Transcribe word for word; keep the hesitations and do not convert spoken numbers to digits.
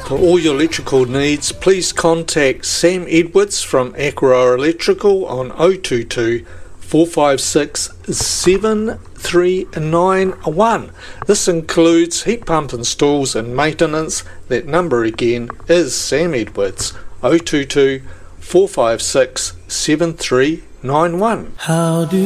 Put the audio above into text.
For all your electrical needs, please contact Sam Edwards from Aqua Electrical on oh two two, four five six, seven three nine one. This includes heat pump installs and maintenance. That number again is Sam Edwards, oh two two, four five six, seven three nine one. How do